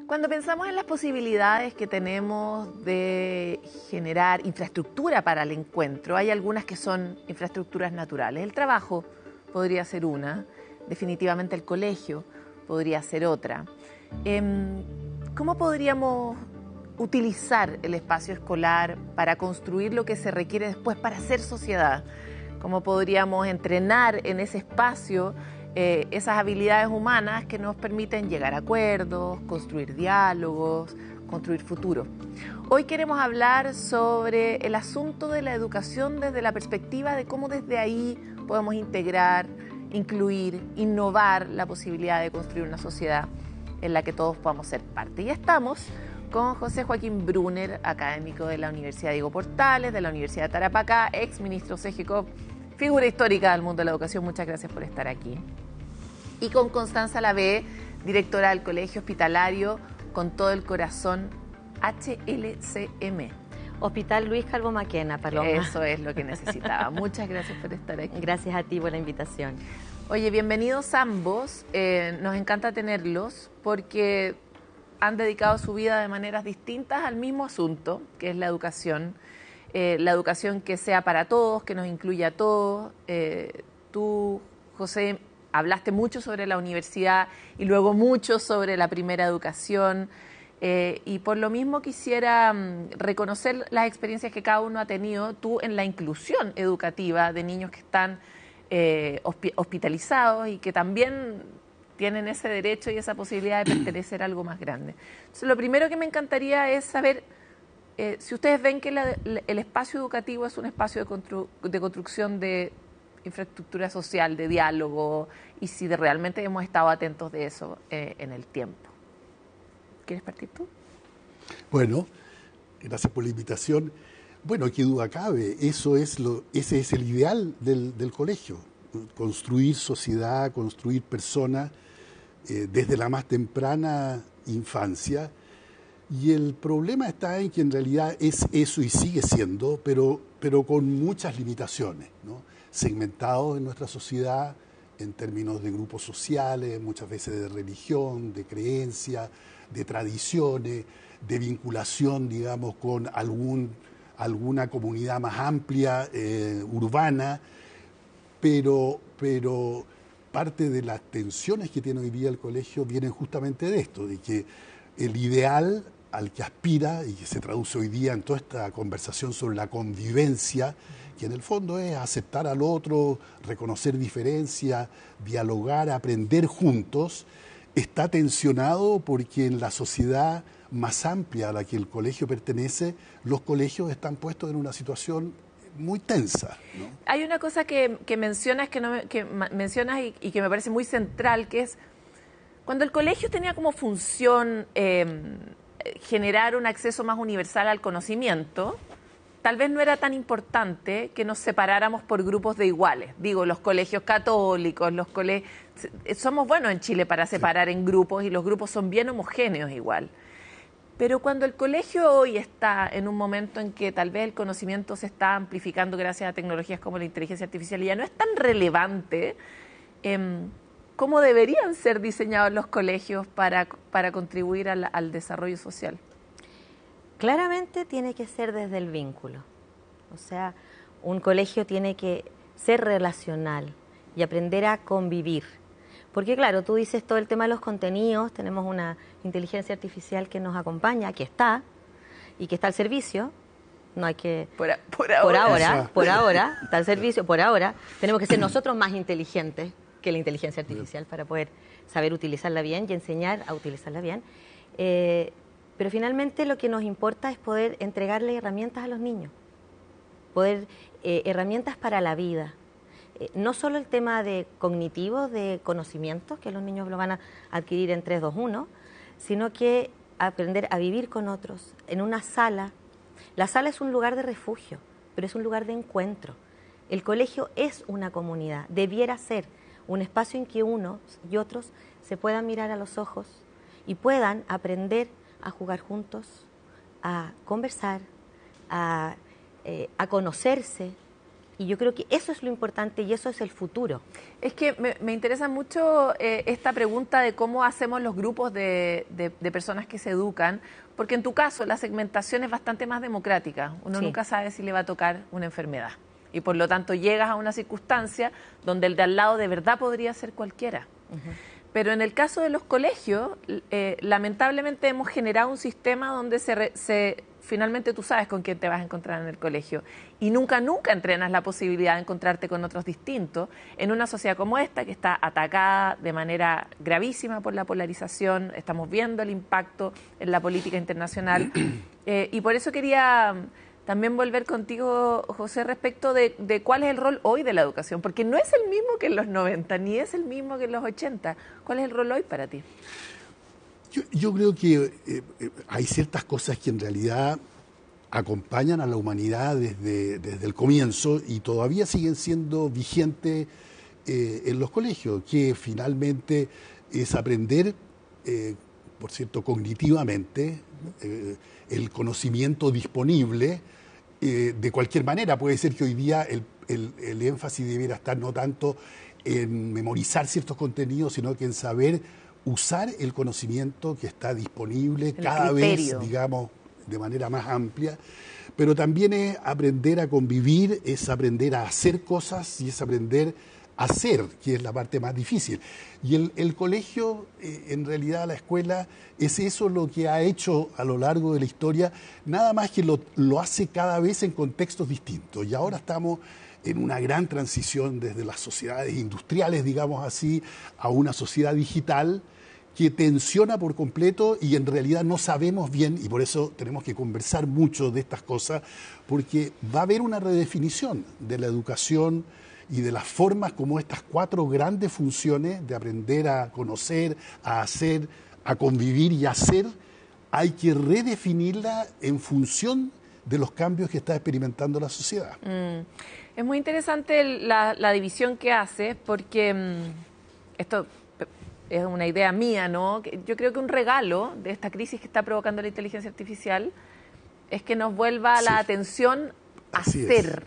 Cuando pensamos en las posibilidades que tenemos de generar infraestructura para el encuentro, hay algunas que son infraestructuras naturales. El trabajo podría ser una, definitivamente el colegio podría ser otra. ¿Cómo podríamos utilizar el espacio escolar para construir lo que se requiere después para hacer sociedad? ¿Cómo podríamos entrenar en ese espacio esas habilidades humanas que nos permiten llegar a acuerdos, construir diálogos, construir futuro? Hoy queremos hablar sobre el asunto de la educación desde la perspectiva de cómo desde ahí podemos integrar, incluir, innovar la posibilidad de construir una sociedad en la que todos podamos ser parte. Y estamos con José Joaquín Brunner, académico de la Universidad Diego Portales, de la Universidad de Tarapacá, ex ministro CGCOP, figura histórica del mundo de la educación. Muchas gracias por estar aquí. Y con Constanza Lavé, directora del Colegio Hospitalario Con Todo el Corazón, HLCM. Hospital Luis Calvo Maquena, Paloma. Eso es lo que necesitaba. Muchas gracias por estar aquí. Gracias a ti por la invitación. Oye, bienvenidos ambos. Nos encanta tenerlos porque han dedicado su vida de maneras distintas al mismo asunto, que es la educación. La educación que sea para todos, que nos incluya a todos. Tú, José, hablaste mucho sobre la universidad y luego mucho sobre la primera educación. Y por lo mismo quisiera reconocer las experiencias que cada uno ha tenido, tú en la inclusión educativa de niños que están hospitalizados y que también tienen ese derecho y esa posibilidad de pertenecer a algo más grande. Entonces, lo primero que me encantaría es saber si ustedes ven que el espacio educativo es un espacio de construcción de infraestructura social, de diálogo, y si realmente hemos estado atentos de eso en el tiempo. ¿Quieres partir tú? Bueno, gracias por la invitación. Bueno, qué duda cabe, ese es el ideal del colegio, construir sociedad, construir personas desde la más temprana infancia. Y el problema está en que en realidad es eso y sigue siendo, pero con muchas limitaciones, ¿no? Segmentados en nuestra sociedad en términos de grupos sociales, muchas veces de religión, de creencia, de tradiciones, de vinculación, digamos, con alguna comunidad más amplia, urbana, pero parte de las tensiones que tiene hoy día el colegio vienen justamente de esto, de que el ideal al que aspira y que se traduce hoy día en toda esta conversación sobre la convivencia, que en el fondo es aceptar al otro, reconocer diferencias, dialogar, aprender juntos, está tensionado porque en la sociedad más amplia a la que el colegio pertenece, los colegios están puestos en una situación muy tensa, ¿no? Hay una cosa que mencionas, mencionas y que me parece muy central, que es cuando el colegio tenía como función generar un acceso más universal al conocimiento, tal vez no era tan importante que nos separáramos por grupos de iguales. Digo, los colegios católicos, somos buenos en Chile para separar en grupos y los grupos son bien homogéneos igual. Pero cuando el colegio hoy está en un momento en que tal vez el conocimiento se está amplificando gracias a tecnologías como la inteligencia artificial y ya no es tan relevante, ¿cómo deberían ser diseñados los colegios para contribuir al desarrollo social? Claramente tiene que ser desde el vínculo. O sea, un colegio tiene que ser relacional y aprender a convivir. Porque claro, tú dices todo el tema de los contenidos, tenemos una inteligencia artificial que nos acompaña, que está, y que está al servicio. No hay que... Por ahora, está al servicio, por ahora. Tenemos que ser nosotros más inteligentes que la inteligencia artificial para poder saber utilizarla bien y enseñar a utilizarla bien. Pero finalmente lo que nos importa es poder entregarle herramientas a los niños, herramientas para la vida. No solo el tema de cognitivo, de conocimientos, que los niños lo van a adquirir en 3, 2, 1, sino que aprender a vivir con otros, en una sala. La sala es un lugar de refugio, pero es un lugar de encuentro. El colegio es una comunidad, debiera ser un espacio en que unos y otros se puedan mirar a los ojos y puedan aprender a jugar juntos, a conversar, a conocerse, Y yo creo que eso es lo importante y eso es el futuro. Es que me interesa mucho esta pregunta de cómo hacemos los grupos de personas que se educan, porque en tu caso la segmentación es bastante más democrática. Uno Sí. nunca sabe si le va a tocar una enfermedad. Y por lo tanto llegas a una circunstancia donde el de al lado de verdad podría ser cualquiera. Pero en el caso de los colegios, lamentablemente hemos generado un sistema donde finalmente tú sabes con quién te vas a encontrar en el colegio y nunca entrenas la posibilidad de encontrarte con otros distintos en una sociedad como esta que está atacada de manera gravísima por la polarización. Estamos viendo el impacto en la política internacional y por eso quería también volver contigo, José, respecto de cuál es el rol hoy de la educación, porque no es el mismo que en los 90, ni es el mismo que en los 80. ¿Cuál es el rol hoy para ti? Yo creo que hay ciertas cosas que en realidad acompañan a la humanidad desde el comienzo y todavía siguen siendo vigentes en los colegios, que finalmente es aprender, por cierto, cognitivamente, el conocimiento disponible de cualquier manera. Puede ser que hoy día el énfasis debiera estar no tanto en memorizar ciertos contenidos, sino que en saber usar el conocimiento que está disponible cada vez, digamos, de manera más amplia, pero también es aprender a convivir, es aprender a hacer cosas y es aprender a hacer, que es la parte más difícil. Y el colegio, en realidad la escuela, es eso lo que ha hecho a lo largo de la historia, nada más que lo hace cada vez en contextos distintos. Y ahora estamos en una gran transición desde las sociedades industriales, digamos así, a una sociedad digital que tensiona por completo y en realidad no sabemos bien, y por eso tenemos que conversar mucho de estas cosas, porque va a haber una redefinición de la educación y de las formas como estas 4 grandes funciones de aprender a conocer, a hacer, a convivir y a hacer, hay que redefinirla en función de los cambios que está experimentando la sociedad. Es muy interesante la división que hace, porque esto es una idea mía, ¿no? Yo creo que un regalo de esta crisis que está provocando la inteligencia artificial es que nos vuelva la atención a ser,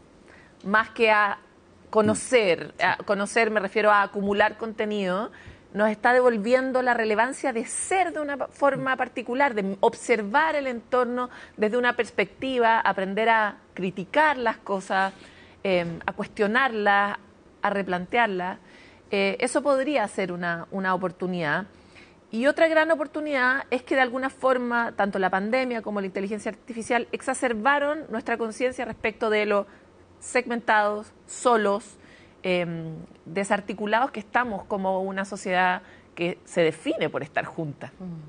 más que a conocer. A conocer me refiero a acumular contenido. Nos está devolviendo la relevancia de ser de una forma particular, de observar el entorno desde una perspectiva, aprender a criticar las cosas, a cuestionarlas, a replantearlas. Eso podría ser una oportunidad. Y otra gran oportunidad es que de alguna forma, tanto la pandemia como la inteligencia artificial exacerbaron nuestra conciencia respecto de lo segmentados, solos, desarticulados que estamos como una sociedad que se define por estar junta.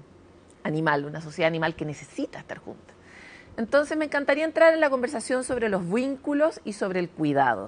Una sociedad animal que necesita estar junta. Entonces me encantaría entrar en la conversación sobre los vínculos y sobre el cuidado.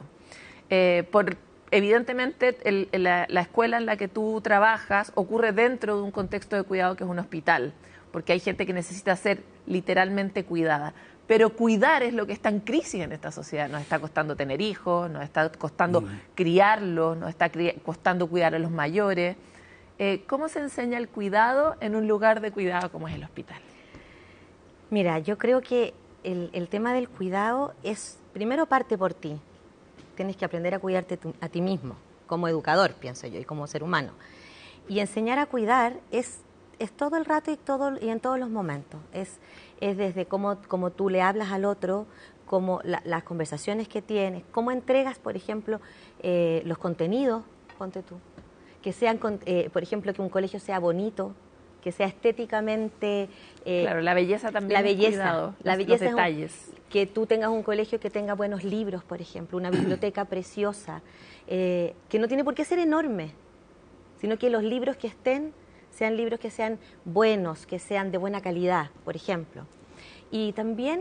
Evidentemente, la escuela en la que tú trabajas ocurre dentro de un contexto de cuidado que es un hospital, porque hay gente que necesita ser literalmente cuidada. Pero cuidar es lo que está en crisis en esta sociedad. Nos está costando tener hijos, nos está costando criarlos, nos está costando cuidar a los mayores. ¿Cómo se enseña el cuidado en un lugar de cuidado como es el hospital? Mira, yo creo que el tema del cuidado es, primero parte por ti. Tienes que aprender a cuidarte a ti mismo, como educador, pienso yo, y como ser humano. Y enseñar a cuidar es todo el rato y en todos los momentos. Es desde cómo tú le hablas al otro, como las conversaciones que tienes, cómo entregas, por ejemplo, los contenidos, ponte tú, que sean, por ejemplo, que un colegio sea bonito, que sea estéticamente... claro, la belleza también. La belleza, cuidado, la belleza los detalles. Que tú tengas un colegio que tenga buenos libros, por ejemplo, una biblioteca preciosa, que no tiene por qué ser enorme, sino que los libros que estén sean libros que sean buenos, que sean de buena calidad, por ejemplo. Y también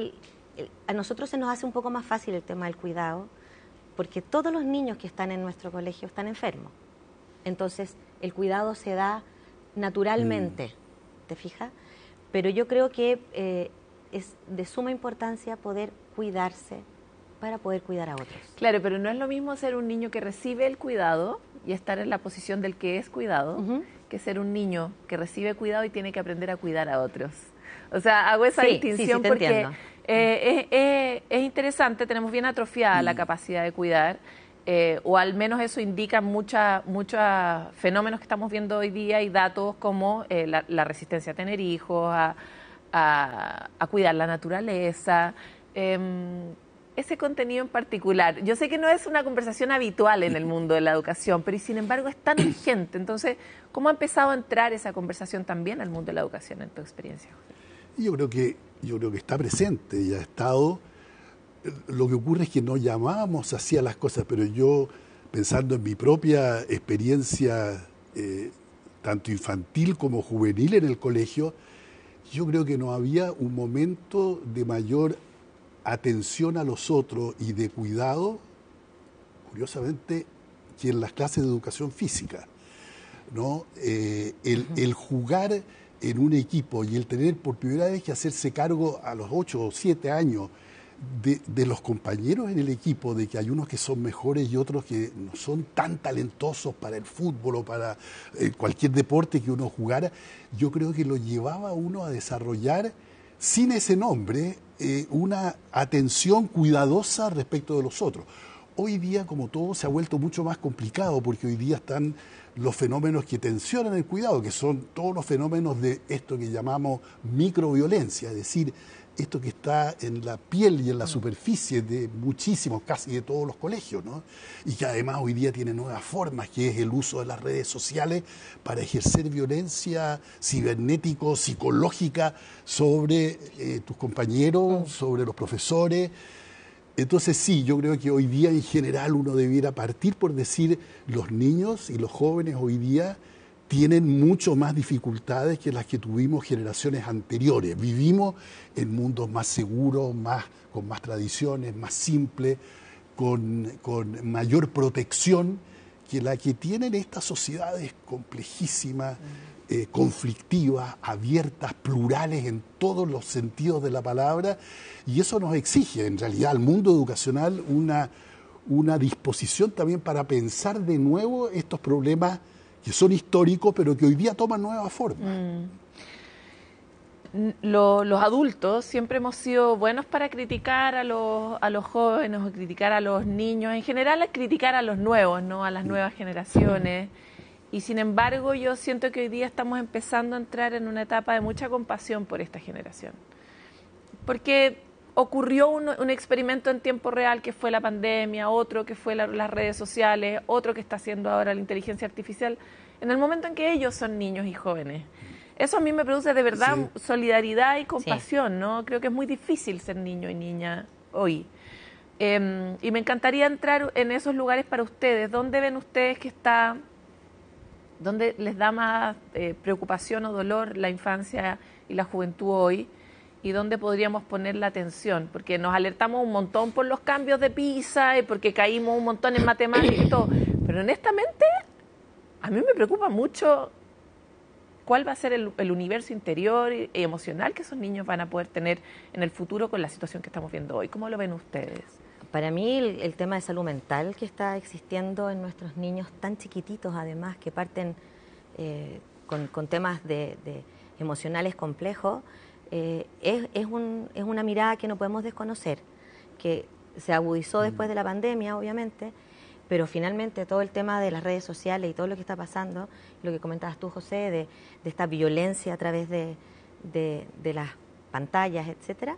a nosotros se nos hace un poco más fácil el tema del cuidado, porque todos los niños que están en nuestro colegio están enfermos. Entonces, el cuidado se da naturalmente, ¿te fijas? Pero yo creo que es de suma importancia poder cuidarse para poder cuidar a otros. Claro, pero no es lo mismo ser un niño que recibe el cuidado y estar en la posición del que es cuidado, que ser un niño que recibe cuidado y tiene que aprender a cuidar a otros. O sea, hago esa distinción te porque entiendo. es interesante, tenemos bien atrofiada la capacidad de cuidar, o al menos eso indica muchos fenómenos que estamos viendo hoy día y datos como la resistencia a tener hijos, a cuidar la naturaleza. Ese contenido en particular, yo sé que no es una conversación habitual en el mundo de la educación, pero y sin embargo es tan urgente. Entonces, ¿cómo ha empezado a entrar esa conversación también al mundo de la educación en tu experiencia, José? Yo creo que está presente y ha estado. Lo que ocurre es que no llamábamos así a las cosas, pero yo, pensando en mi propia experiencia, tanto infantil como juvenil en el colegio, yo creo que no había un momento de mayor atención a los otros y de cuidado, curiosamente, que en las clases de educación física, ¿no? El jugar en un equipo y el tener por primera vez que hacerse cargo a los 8 o 7 años de los compañeros en el equipo, de que hay unos que son mejores y otros que no son tan talentosos para el fútbol o para cualquier deporte que uno jugara, yo creo que lo llevaba a uno a desarrollar, sin ese nombre, una atención cuidadosa respecto de los otros. Hoy día, como todo, se ha vuelto mucho más complicado porque hoy día están los fenómenos que tensionan el cuidado, que son todos los fenómenos de esto que llamamos microviolencia, es decir, esto que está en la piel y en la superficie de muchísimos, casi de todos los colegios, ¿no? Y que además hoy día tiene nuevas formas, que es el uso de las redes sociales para ejercer violencia cibernético, psicológica sobre tus compañeros, sobre los profesores. Entonces sí, yo creo que hoy día en general uno debiera partir por decir los niños y los jóvenes hoy día tienen mucho más dificultades que las que tuvimos generaciones anteriores. Vivimos en mundos más seguros, con más tradiciones, más simples, con mayor protección que la que tienen estas sociedades complejísimas, conflictivas, abiertas, plurales en todos los sentidos de la palabra, y eso nos exige en realidad al mundo educacional una disposición también para pensar de nuevo estos problemas que son históricos, pero que hoy día toman nuevas formas. Los adultos siempre hemos sido buenos para criticar a los jóvenes o criticar a los niños, en general a criticar a los nuevos, ¿no? A las nuevas generaciones. Y sin embargo, yo siento que hoy día estamos empezando a entrar en una etapa de mucha compasión por esta generación. Porque ocurrió un experimento en tiempo real que fue la pandemia, otro que fue las redes sociales, otro que está haciendo ahora la inteligencia artificial, en el momento en que ellos son niños y jóvenes. Eso a mí me produce de verdad solidaridad y compasión, ¿no? Creo que es muy difícil ser niño y niña hoy. Y me encantaría entrar en esos lugares para ustedes. ¿Dónde ven ustedes que está, dónde les da más preocupación o dolor la infancia y la juventud hoy? ¿Y dónde podríamos poner la atención? Porque nos alertamos un montón por los cambios de PISA y porque caímos un montón en matemáticas y todo. Pero honestamente, a mí me preocupa mucho cuál va a ser el universo interior y emocional que esos niños van a poder tener en el futuro con la situación que estamos viendo hoy. ¿Cómo lo ven ustedes? Para mí el tema de salud mental que está existiendo en nuestros niños tan chiquititos, además, que parten con temas de emocionales complejos, es una mirada que no podemos desconocer, que se agudizó después de la pandemia, obviamente, pero finalmente todo el tema de las redes sociales y todo lo que está pasando, lo que comentabas tú, José, de esta violencia a través de las pantallas, etcétera,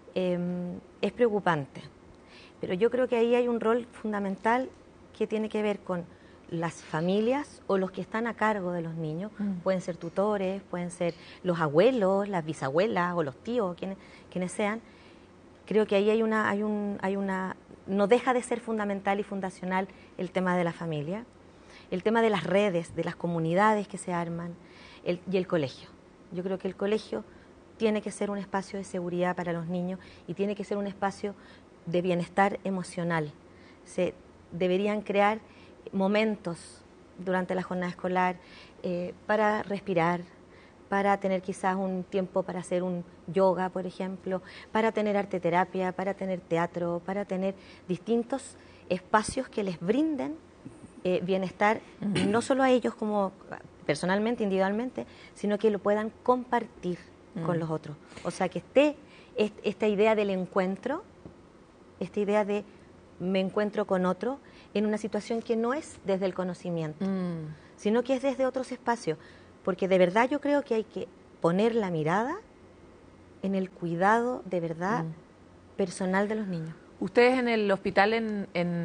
es preocupante. Pero yo creo que ahí hay un rol fundamental que tiene que ver con las familias o los que están a cargo de los niños. Pueden ser tutores, pueden ser los abuelos, las bisabuelas o los tíos, quienes sean. Creo que ahí hay una no deja de ser fundamental y fundacional el tema de la familia, el tema de las redes, de las comunidades que se arman y el colegio. Yo creo que el colegio tiene que ser un espacio de seguridad para los niños y tiene que ser un espacio de bienestar emocional. Se deberían crear momentos durante la jornada escolar para respirar, para tener quizás un tiempo para hacer un yoga, por ejemplo, para tener arteterapia, para tener teatro, para tener distintos espacios que les brinden bienestar, no solo a ellos como personalmente, individualmente, sino que lo puedan compartir con los otros. O sea, que esté esta idea del encuentro, esta idea de me encuentro con otro en una situación que no es desde el conocimiento, sino que es desde otros espacios. Porque de verdad yo creo que hay que poner la mirada en el cuidado de verdad personal de los niños. Ustedes en el hospital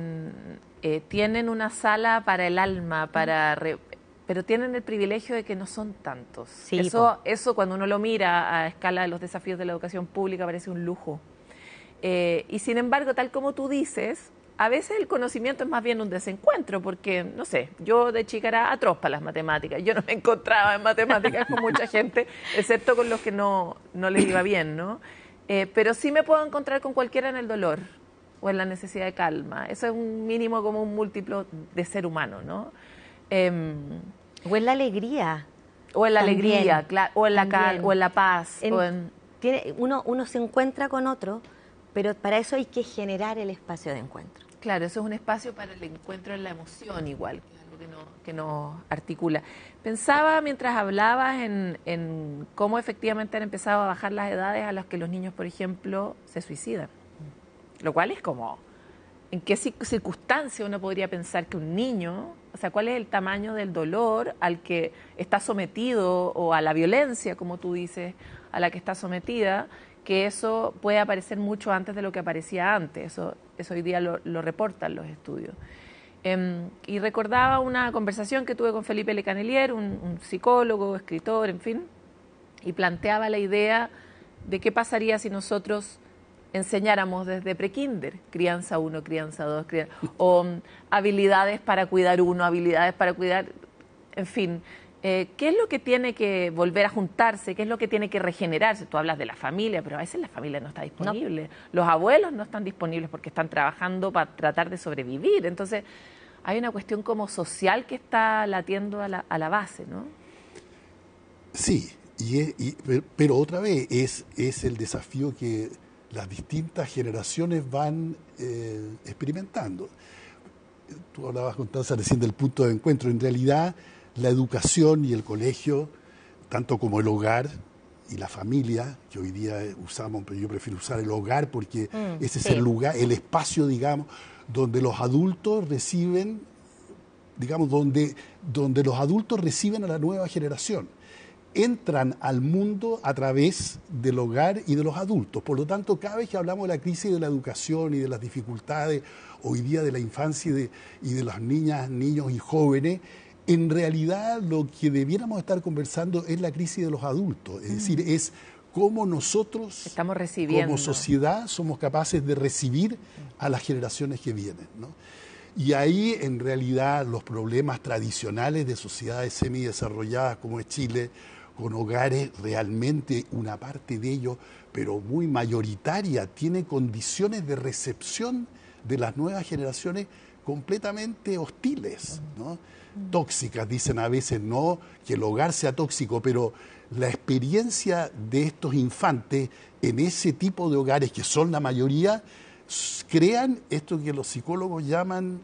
tienen una sala para el alma, pero tienen el privilegio de que no son tantos. Sí, eso cuando uno lo mira a escala de los desafíos de la educación pública parece un lujo. Y sin embargo, tal como tú dices, a veces el conocimiento es más bien un desencuentro, porque, no sé, yo de chica era atroz para las matemáticas, yo no me encontraba en matemáticas con mucha gente, excepto con los que no les iba bien, ¿no? Pero sí me puedo encontrar con cualquiera en el dolor o en la necesidad de calma. Eso es un mínimo como un múltiplo de ser humano, ¿no? O en la alegría. O en la también, alegría, claro, o en la calma, o en la paz. Uno se encuentra con otro, pero para eso hay que generar el espacio de encuentro. Claro, eso es un espacio para el encuentro en la emoción igual, que es algo que nos articula. Pensaba mientras hablabas en cómo efectivamente han empezado a bajar las edades a las que los niños, por ejemplo, se suicidan. Lo cual es como, ¿en qué circunstancia uno podría pensar que un niño, o sea, cuál es el tamaño del dolor al que está sometido o a la violencia, como tú dices, a la que está sometida, que eso puede aparecer mucho antes de lo que aparecía antes? Eso hoy día lo reportan los estudios. Y recordaba una conversación que tuve con Felipe Lecanelier, un psicólogo, escritor, en fin, y planteaba la idea de qué pasaría si nosotros enseñáramos desde prekinder, crianza 1, crianza 2, o habilidades para cuidar uno, habilidades para cuidar, en fin. ¿Qué es lo que tiene que volver a juntarse? ¿Qué es lo que tiene que regenerarse? Tú hablas de la familia, pero a veces la familia no está disponible. No. Los abuelos no están disponibles porque están trabajando para tratar de sobrevivir. Entonces, hay una cuestión como social que está latiendo a la base, ¿no? Sí, pero otra vez es el desafío que las distintas generaciones van experimentando. Tú hablabas, Constanza, recién del punto de encuentro. En realidad, la educación y el colegio, tanto como el hogar y la familia, que hoy día usamos, pero yo prefiero usar el hogar porque ese es el lugar, el espacio, digamos, donde los adultos reciben, digamos, donde los adultos reciben a la nueva generación. Entran al mundo a través del hogar y de los adultos. Por lo tanto, cada vez que hablamos de la crisis de la educación y de las dificultades hoy día de la infancia y de las niñas, niños y jóvenes, en realidad lo que debiéramos estar conversando es la crisis de los adultos. Es decir, es cómo nosotros, estamos recibiendo, como sociedad, somos capaces de recibir a las generaciones que vienen, ¿no? Y ahí, en realidad, los problemas tradicionales de sociedades semidesarrolladas como es Chile, con hogares, realmente una parte de ellos, pero muy mayoritaria, tiene condiciones de recepción de las nuevas generaciones completamente hostiles, ¿no? Tóxicas, dicen a veces, no que el hogar sea tóxico, pero la experiencia de estos infantes en ese tipo de hogares, que son la mayoría, crean esto que los psicólogos llaman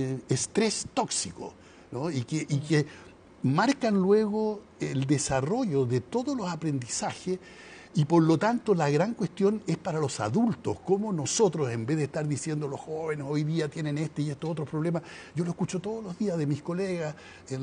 estrés tóxico, ¿no? y que marcan luego el desarrollo de todos los aprendizajes. Y por lo tanto la gran cuestión es para los adultos, cómo nosotros, en vez de estar diciendo los jóvenes hoy día tienen este y estos otros problemas, yo lo escucho todos los días de mis colegas,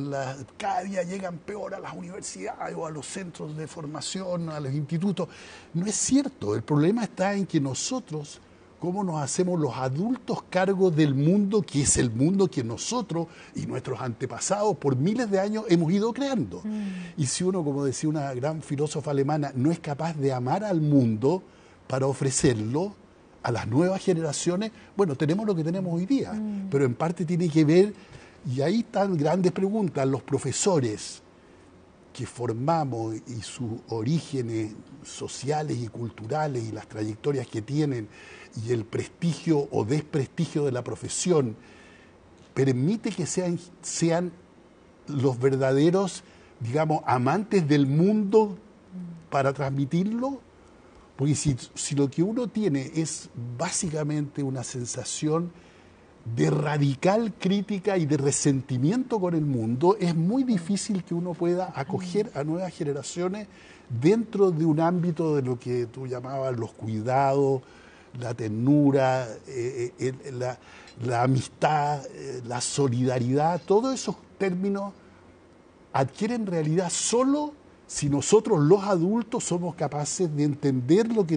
cada día llegan peor a las universidades o a los centros de formación, a los institutos. No es cierto, el problema está en que nosotros, cómo nos hacemos los adultos cargo del mundo, que es el mundo que nosotros y nuestros antepasados por miles de años hemos ido creando. Y si uno, como decía una gran filósofa alemana, no es capaz de amar al mundo para ofrecerlo a las nuevas generaciones, bueno, tenemos lo que tenemos hoy día, pero en parte tiene que ver, y ahí están grandes preguntas, los profesores que formamos y sus orígenes sociales y culturales y las trayectorias que tienen y el prestigio o desprestigio de la profesión, permite que sean los verdaderos, digamos, amantes del mundo para transmitirlo. Porque si lo que uno tiene es básicamente una sensación de radical crítica y de resentimiento con el mundo, es muy difícil que uno pueda acoger a nuevas generaciones dentro de un ámbito de lo que tú llamabas los cuidados, la ternura, la amistad, la solidaridad. Todos esos términos adquieren realidad solo si nosotros los adultos somos capaces de entender lo que